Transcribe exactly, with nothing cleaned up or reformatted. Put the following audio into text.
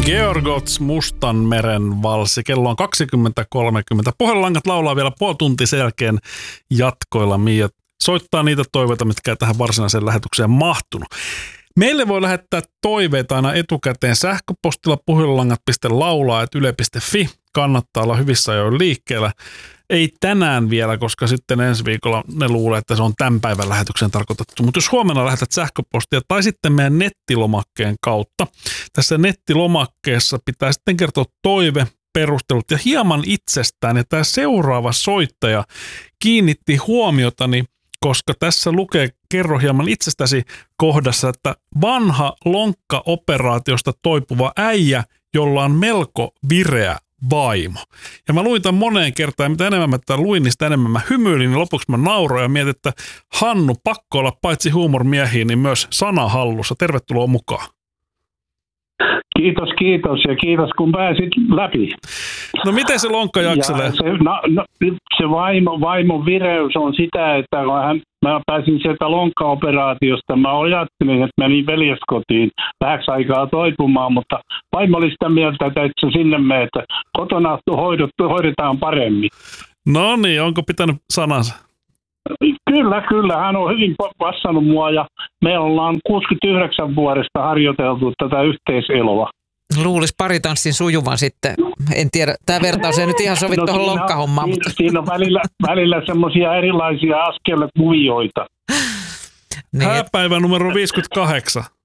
Georgots Mustanmeren valssi. Kello on kaksikymmentä kolmekymmentä. Puhelinlangat laulaa vielä puoli tuntia sen jälkeen jatkoilla. Mia soittaa niitä toiveita, mitkä ei tähän varsinaiseen lähetykseen mahtunut. Meille voi lähettää toiveita aina etukäteen sähköpostilla puhelinlangat piste laulaa ät yle piste fi. Kannattaa olla hyvissä ajoin liikkeellä. Ei tänään vielä, koska sitten ensi viikolla ne luulee, että se on tämän päivän lähetykseen tarkoitettu. Mutta jos huomenna lähetät sähköpostia tai sitten meidän nettilomakkeen kautta. Tässä nettilomakkeessa pitää sitten kertoa toive, perustelut ja hieman itsestään. Ja tämä seuraava soittaja kiinnitti huomiotani, koska tässä lukee kerro hieman itsestäsi kohdassa, että vanha lonkkaoperaatiosta toipuva äijä, jolla on melko vireä vaimo. Ja mä luin tämän moneen kertaan, mitä enemmän mä tämän luin, niin sitä enemmän mä hymyilin, niin lopuksi mä nauroin ja mietin, että Hannu, pakko olla paitsi huumormiehiä, niin myös sanahallussa. Tervetuloa mukaan. Kiitos, kiitos ja kiitos kun pääsit läpi. No miten se lonkka jakselee? Se, no, no, se vaimo, vaimon vireys on sitä, että kun hän, mä pääsin sieltä lonkkaoperaatiosta, mä ajattelin, että menin veljeskotiin vähäksi aikaa toipumaan, mutta vaimo oli sitä mieltä, että et sä sinne mene, että kotona hoidot, hoidetaan paremmin. No niin, onko pitänyt sanansa? Kyllä, kyllä. Hän on hyvin passannut mua ja me ollaan kuusikymmentäyhdeksän vuodesta harjoiteltu tätä yhteiseloa. Luulisi paritanssin sujuvan sitten. En tiedä, tämä vertaus ei nyt ihan sovi no, tuohon lonkkahommaan. Siinä, mutta... siinä on välillä, välillä semmoisia erilaisia askelkuvioita. Niin, hääpäivä numero viisikymmentäkahdeksan.